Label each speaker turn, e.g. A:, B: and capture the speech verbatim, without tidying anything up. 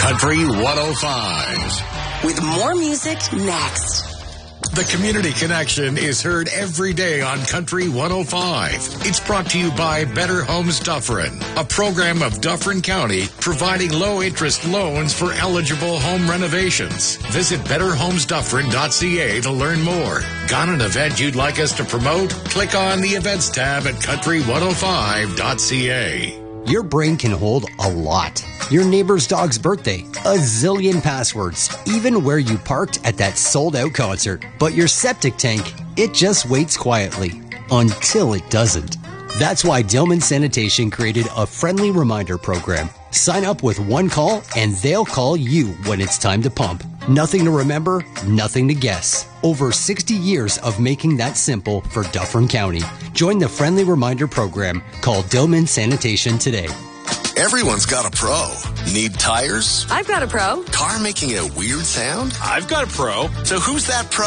A: Country one oh five.
B: With more music next.
A: The Community Connection is heard every day on Country one oh five. It's brought to you by Better Homes Dufferin, a program of Dufferin County providing low-interest loans for eligible home renovations. Visit better homes dufferin dot c a to learn more. Got an event you'd like us to promote? Click on the Events tab at country one oh five dot c a.
C: Your brain can hold a lot. Your neighbor's dog's birthday, a zillion passwords, even where you parked at that sold-out concert. But your septic tank, it just waits quietly until it doesn't. That's why Dillman Sanitation created a friendly reminder program. Sign up with one call and they'll call you when it's time to pump. Nothing to remember, nothing to guess. Over sixty years of making that simple for Dufferin County. Join the friendly reminder program. Call Dillman Sanitation today.
D: Everyone's got a pro. Need tires?
B: I've got a pro.
D: Car making a weird sound?
E: I've got a pro.
D: So who's that pro?